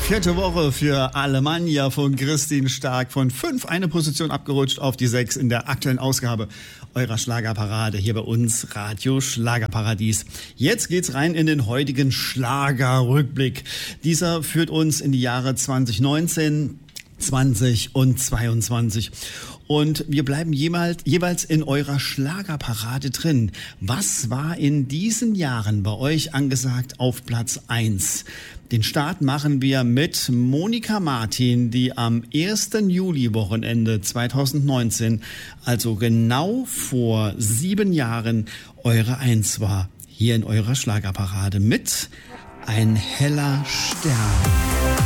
Vierte Woche für Alemannia von Christine Stark. Von 5 eine Position abgerutscht auf die 6 in der aktuellen Ausgabe eurer Schlagerparade hier bei uns, Radio Schlagerparadies. Jetzt geht's rein in den heutigen Schlagerrückblick. Dieser führt uns in die Jahre 2019, 20 und 22. Und wir bleiben jeweils in eurer Schlagerparade drin. Was war in diesen Jahren bei euch angesagt auf Platz 1? Den Start machen wir mit Monika Martin, die am 1. Juli-Wochenende 2019, also genau vor 7 Jahren, eure 1 war. Hier in eurer Schlagerparade mit Ein heller Stern.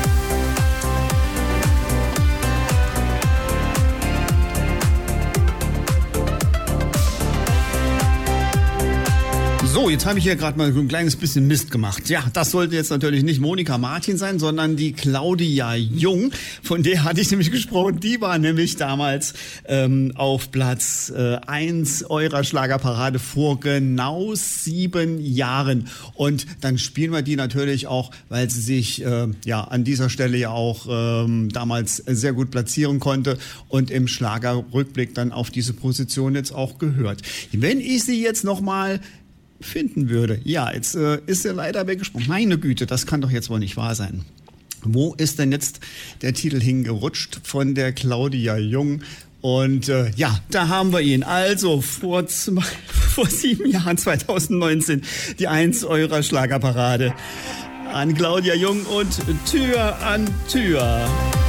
So, jetzt habe ich hier gerade mal so ein kleines bisschen Mist gemacht. Ja, das sollte jetzt natürlich nicht Monika Martin sein, sondern die Claudia Jung. Von der hatte ich nämlich gesprochen. Die war nämlich damals auf Platz 1 eurer Schlagerparade vor genau 7 Jahren. Und dann spielen wir die natürlich auch, weil sie sich an dieser Stelle ja auch damals sehr gut platzieren konnte und im Schlagerrückblick dann auf diese Position jetzt auch gehört. Wenn ich sie jetzt nochmal finden würde. Ja, jetzt ist er leider weggesprungen. Meine Güte, das kann doch jetzt wohl nicht wahr sein. Wo ist denn jetzt der Titel hingerutscht von der Claudia Jung? Und da haben wir ihn. Also vor 7 Jahren, 2019, die 1 eurer Schlagerparade an Claudia Jung und Tür an Tür.